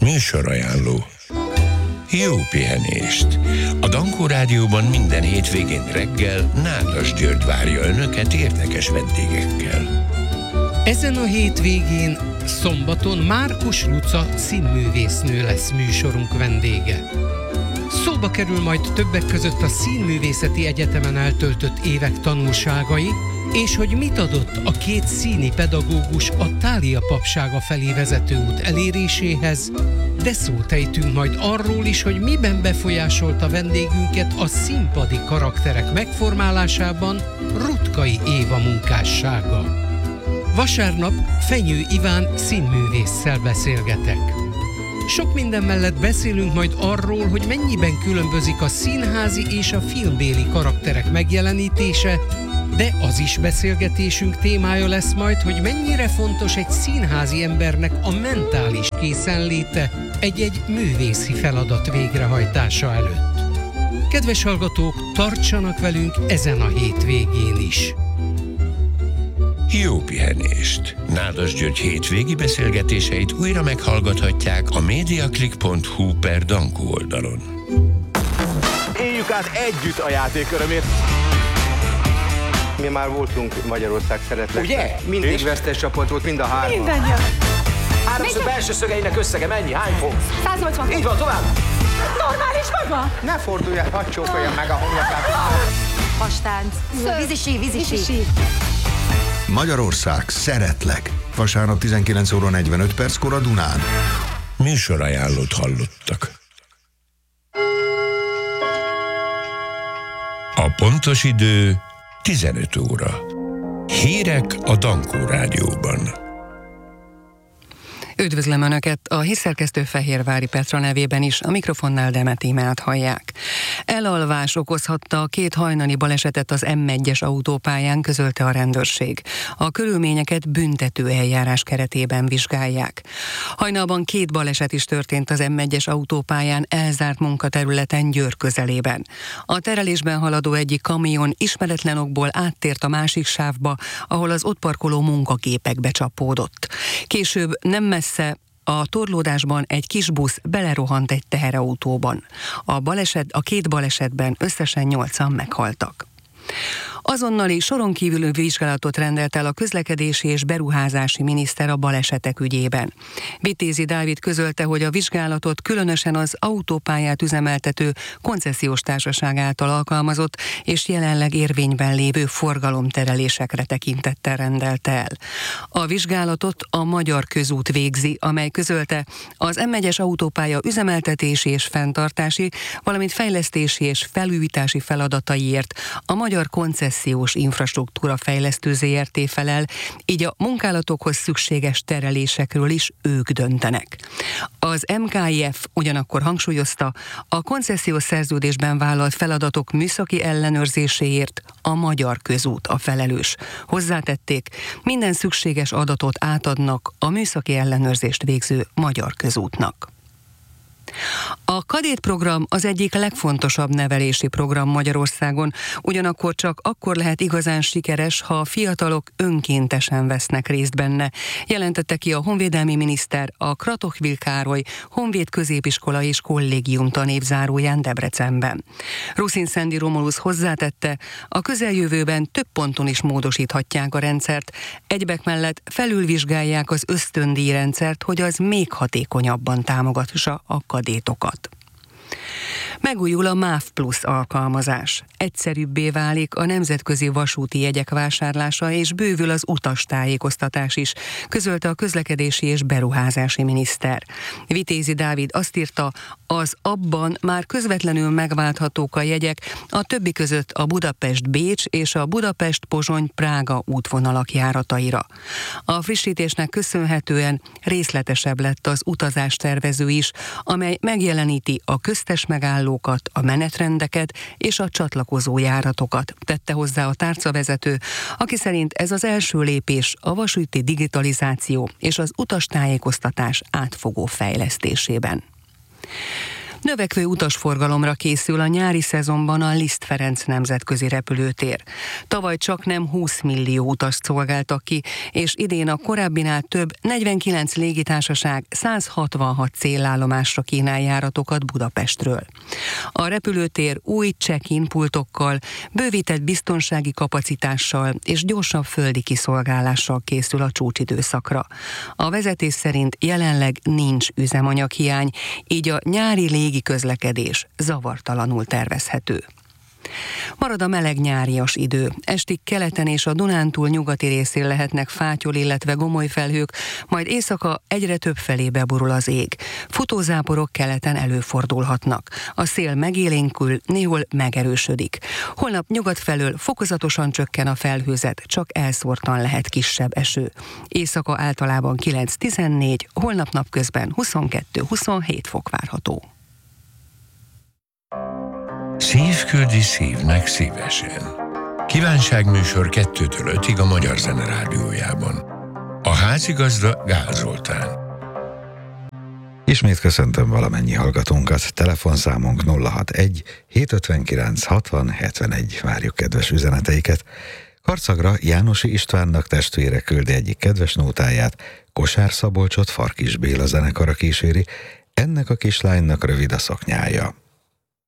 Műsorajánló. Jó pihenést! A Dankó Rádióban minden hétvégén reggel Nádas György várja önöket érdekes vendégekkel. Ezen a hétvégén szombaton Márkus Luca színművésznő lesz műsorunk vendége. Szóba kerül majd többek között a Színművészeti Egyetemen eltöltött évek tanulságai, és hogy mit adott a két színi pedagógus a Thália papsága felé vezető út eléréséhez, de szót ejtünk majd arról is, hogy miben befolyásolta vendégünket a színpadi karakterek megformálásában Rutkai Éva munkássága. Vasárnap Fenyő Iván színművésszel beszélgetek. Sok minden mellett beszélünk majd arról, hogy mennyiben különbözik a színházi és a filmbéli karakterek megjelenítése, de az is beszélgetésünk témája lesz majd, hogy mennyire fontos egy színházi embernek a mentális készenléte egy-egy művészi feladat végrehajtása előtt. Kedves hallgatók, tartsanak velünk ezen a hétvégén is! Jó pihenést! Nádas György hétvégi beszélgetéseit újra meghallgathatják a mediaclick.hu/Dankó oldalon. Éljük át együtt a játék örömét. Mi már voltunk Magyarország szeretlek. Ugye? Mindig vesztes csapat volt, mind a hárman. Mindannyian. Háromszög belső szögeinek összege mennyi? Hány fok? 180. Így van, tovább! Normális maga? Ne forduljál, hadd csókolja meg a homlokát. Hastánc. Vízisí. Magyarország szeretlek. Vasárnap 19 óra 45 perckor a Dunán. Műsorajánlót hallottak. A pontos idő 15 óra. Hírek a Dankó Rádióban. Üdvözlöm Önöket, a hírszerkesztő Fehérvári Petra nevében is, a mikrofonnál Demet Tímát hallják. Elalvás okozhatta a két hajnali balesetet az M1-es autópályán, közölte a rendőrség. A körülményeket büntető eljárás keretében vizsgálják. Hajnalban két baleset is történt az M1-es autópályán elzárt munkaterületen Győr közelében. A terelésben haladó egyik kamion ismeretlen okból áttért a másik sávba, ahol az ott parkoló munkagépekbe csapódott. Később nem messze a torlódásban egy kis busz belerohant egy teherautóban. A két balesetben összesen 8-an meghaltak. Azonnali soron kívüli vizsgálatot rendelt el a közlekedési és beruházási miniszter a balesetek ügyében. Vitézi Dávid közölte, hogy a vizsgálatot különösen az autópályát üzemeltető koncesziós társaság által alkalmazott és jelenleg érvényben lévő forgalomterelésekre tekintettel rendelte el. A vizsgálatot a Magyar Közút végzi, amely közölte, az M1-es autópálya üzemeltetési és fenntartási, valamint fejlesztési és felújítási feladataiért a Magyar Koncesziós Infrastruktúra Fejlesztő Zrt. Felel, így a munkálatokhoz szükséges terelésekről is ők döntenek. Az MKIF ugyanakkor hangsúlyozta, a koncesziós szerződésben vállalt feladatok műszaki ellenőrzéséért a Magyar Közút a felelős. Hozzátették, minden szükséges adatot átadnak a műszaki ellenőrzést végző Magyar Közútnak. A kadétprogram az egyik legfontosabb nevelési program Magyarországon, ugyanakkor csak akkor lehet igazán sikeres, ha a fiatalok önkéntesen vesznek részt benne, jelentette ki a honvédelmi miniszter a Kratochwil Károly Honvéd Középiskola és Kollégium tanévzáróján Debrecenben. Ruszin Szendi Romulusz hozzátette, a közeljövőben több ponton is módosíthatják a rendszert, egyebek mellett felülvizsgálják az ösztöndíjrendszert, hogy az még hatékonyabban támogassa a kadétokat. Megújul a MÁV Plus alkalmazás. Egyszerűbbé válik a nemzetközi vasúti jegyek vásárlása, és bővül az utastájékoztatás is, közölte a közlekedési és beruházási miniszter. Vitézi Dávid azt írta, az abban már közvetlenül megválthatók a jegyek, a többi között a Budapest-Bécs és a Budapest-Pozsony-Prága útvonalak járataira. A frissítésnek köszönhetően részletesebb lett az utazástervező is, amely megjeleníti a köztes megállókat, a menetrendeket és a csatlakozó járatokat, tette hozzá a tárcavezető, aki szerint ez az első lépés a vasúti digitalizáció és az utastájékoztatás átfogó fejlesztésében. Növekvő utasforgalomra készül a nyári szezonban a Liszt Ferenc nemzetközi repülőtér. Tavaly csaknem 20 millió utast szolgáltak ki, és idén a korábbinál több 49 légitársaság 166 célállomásra kínál járatokat Budapestről. A repülőtér új check-in pultokkal, bővített biztonsági kapacitással és gyorsabb földi kiszolgálással készül a csúcsidőszakra. A vezetés szerint jelenleg nincs üzemanyaghiány, így a nyári légi közlekedés zavartalanul tervezhető. Marad a meleg nyárias idő. Estig keleten és a Dunántúl nyugati részén lehetnek fátyol, illetve gomoly felhők, majd éjszaka egyre több felé beborul az ég. Futózáporok keleten előfordulhatnak. A szél megélénkül, néhol megerősödik. Holnap nyugat felől fokozatosan csökken a felhőzet, csak elszórtan lehet kisebb eső. Éjszaka általában 9-14, holnap napközben 22-27 fok várható. Szív küldi szívnek szívesen. Kívánságműsor 2-től 5-ig a Magyar Zene Rádiójában. A házigazda Gál Zoltán. Ismét köszöntöm valamennyi hallgatónkat. Telefonszámunk 061 759 60 71. Várjuk kedves üzeneteiket. Karcagra Jánosi Istvánnak testvére küldi egyik kedves nótáját, Kosár Szabolcsot Farkis Béla zenekara kíséri, ennek a kislánynak rövid a szoknyája.